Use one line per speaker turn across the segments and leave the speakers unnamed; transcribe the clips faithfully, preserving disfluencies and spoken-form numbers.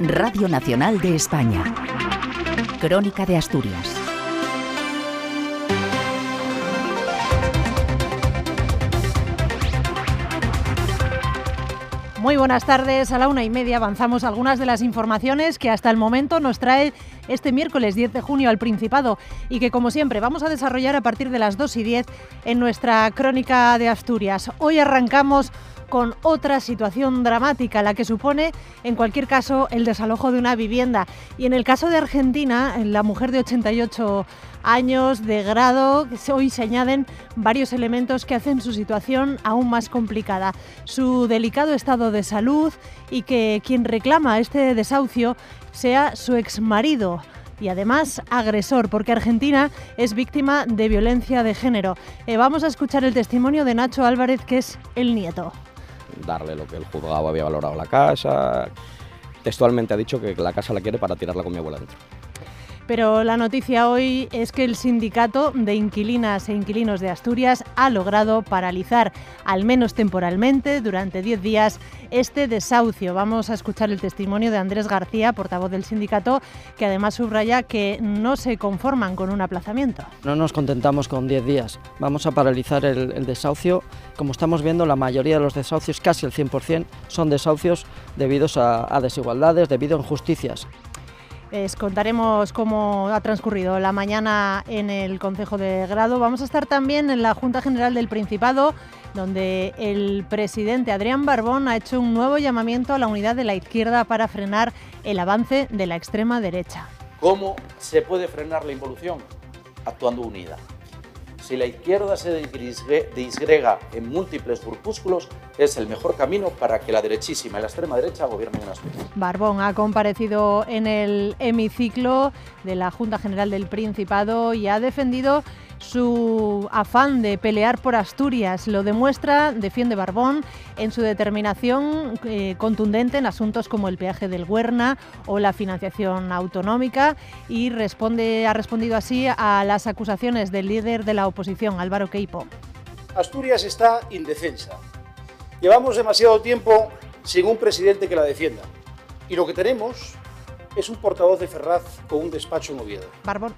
Radio Nacional de España. Crónica de Asturias.
Muy buenas tardes, a la una y media avanzamos algunas de las informaciones que hasta el momento nos trae este miércoles diez de junio al Principado y que, como siempre, vamos a desarrollar a partir de las dos y diez en nuestra Crónica de Asturias. Hoy arrancamos con otra situación dramática, la que supone, en cualquier caso, el desalojo de una vivienda. Y en el caso de Argentina, la mujer de ochenta y ocho años de grado, hoy se añaden varios elementos que hacen su situación aún más complicada. Su delicado estado de salud y que quien reclama este desahucio sea su exmarido y además agresor, porque Argentina es víctima de violencia de género. Eh, vamos a escuchar el testimonio de Nacho Álvarez, que es el nieto.
Darle lo que el juzgado había valorado la casa. Textualmente ha dicho que la casa la quiere para tirarla con mi abuela dentro.
Pero la noticia hoy es que el Sindicato de Inquilinas e Inquilinos de Asturias ha logrado paralizar, al menos temporalmente, durante diez días, este desahucio. Vamos a escuchar el testimonio de Andrés García, portavoz del sindicato, que además subraya que no se conforman con un aplazamiento.
No nos contentamos con diez días. Vamos a paralizar el, el desahucio. Como estamos viendo, la mayoría de los desahucios, casi el cien por ciento, son desahucios debidos a, a desigualdades, debido a injusticias.
Les contaremos cómo ha transcurrido la mañana en el Concejo de Grado. Vamos a estar también en la Junta General del Principado, donde el presidente Adrián Barbón ha hecho un nuevo llamamiento a la unidad de la izquierda para frenar el avance de la extrema derecha.
¿Cómo se puede frenar la involución? Actuando unida. Si la izquierda se disgrega en múltiples grupúsculos, es el mejor camino para que la derechísima y la extrema derecha gobiernen en Asturias.
Barbón ha comparecido en el hemiciclo de la Junta General del Principado y ha defendido su afán de pelear por Asturias. Lo demuestra, defiende Barbón, en su determinación eh, contundente en asuntos como el peaje del Güerna o la financiación autonómica, y responde, ha respondido así a las acusaciones del líder de la oposición, Álvaro Queipo.
Asturias está indefensa. Llevamos demasiado tiempo sin un presidente que la defienda. Y lo que tenemos es un portavoz de Ferraz con un despacho en Oviedo.
Barbón.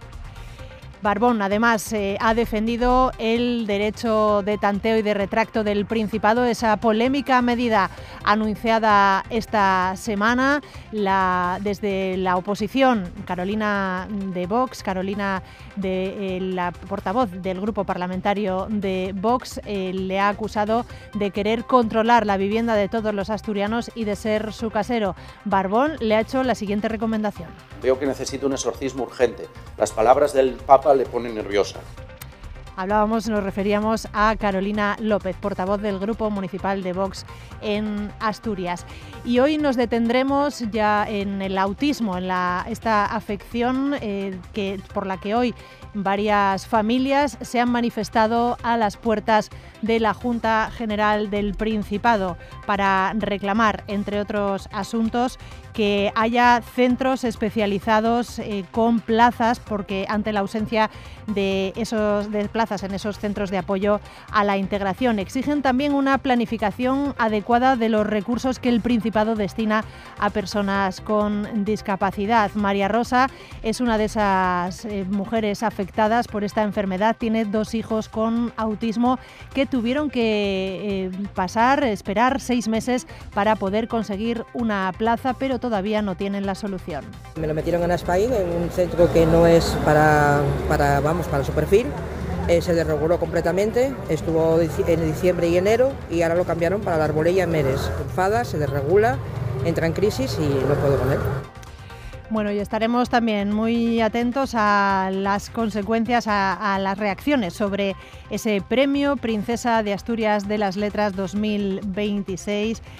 Barbón, además, eh, ha defendido el derecho de tanteo y de retracto del Principado, esa polémica medida anunciada esta semana la, desde la oposición. Carolina de Vox, Carolina, de, eh, la portavoz del grupo parlamentario de Vox, eh, le ha acusado de querer controlar la vivienda de todos los asturianos y de ser su casero. Barbón le ha hecho la siguiente recomendación.
Veo que necesito un exorcismo urgente. Las palabras del Papa le pone nerviosa.
Hablábamos, nos referíamos a Carolina López, portavoz del Grupo Municipal de Vox en Asturias. Y hoy nos detendremos ya en el autismo, en la, esta afección eh, que, por la que hoy varias familias se han manifestado a las puertas de la Junta General del Principado para reclamar, entre otros asuntos, que haya centros especializados eh, con plazas, porque ante la ausencia de esos de plazas en esos centros de apoyo a la integración, exigen también una planificación adecuada de los recursos que el Principado destina a personas con discapacidad. María Rosa es una de esas eh, mujeres afectadas por esta enfermedad. Tiene dos hijos con autismo que tuvieron que eh, pasar, esperar seis meses para poder conseguir una plaza, pero todavía no tienen la solución.
Me lo metieron en Aspaín, en un centro que no es para, para, vamos, para su perfil. Eh, se desreguló completamente, estuvo en diciembre y enero y ahora lo cambiaron para la Arbolella en Meres. Enfada, se desregula, entra en crisis y no puedo con él.
Bueno, y estaremos también muy atentos a las consecuencias, a, a las reacciones sobre ese premio Princesa de Asturias de las Letras dos mil veintiséis